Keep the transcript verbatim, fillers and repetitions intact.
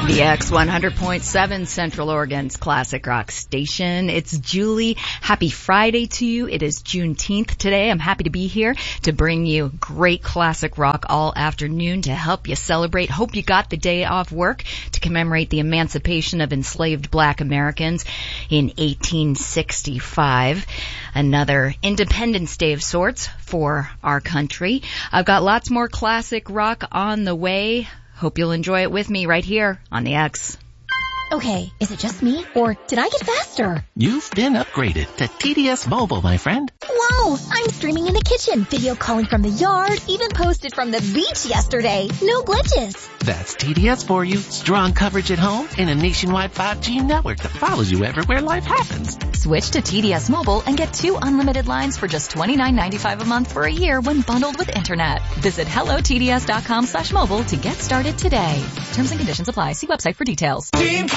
The X one hundred point seven Central Oregon's classic rock station. It's Julie. Happy Friday to you. It is Juneteenth today. I'm happy to be here to bring you great classic rock all afternoon to help you celebrate. Hope you got the day off work to commemorate the emancipation of enslaved black Americans in eighteen sixty-five. Another Independence Day of sorts for our country. I've got lots more classic rock on the way. Hope you'll enjoy it with me right here on the X. Okay, is it just me, or did I get faster? You've been upgraded to T D S Mobile, my friend. Whoa, I'm streaming in the kitchen, video calling from the yard, even posted from the beach yesterday. No glitches. That's T D S for you. Strong coverage at home and a nationwide five G network that follows you everywhere life happens. Switch to T D S Mobile and get two unlimited lines for just twenty-nine ninety-five a month for a year when bundled with internet. Visit hello T D S dot com slash mobile to get started today. Terms and conditions apply. See website for details. Team